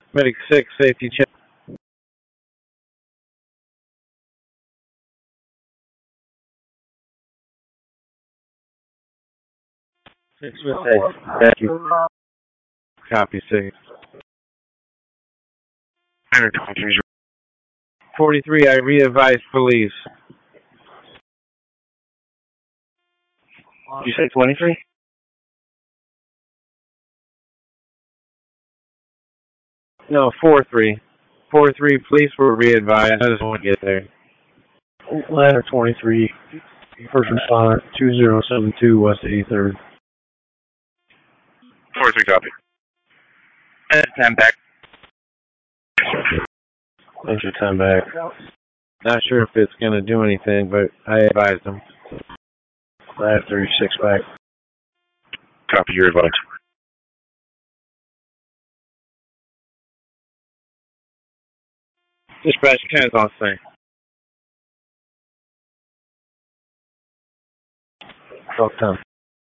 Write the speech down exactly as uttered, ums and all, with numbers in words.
Medic six, safety check. Six with A. Thank you. Copy six. forty-three, I re-advise police. You say twenty-three? No, four three. four three, police were re-advised. I just want to get there. Ladder twenty-three, first responder, two zero seven two, West eighty-third. four three, copy. And ten back. Thanks for time back. Not sure if it's going to do anything, but I advised them. Ladder thirty-six back. Copy your advice. Dispatch ten's on scene. Talk time.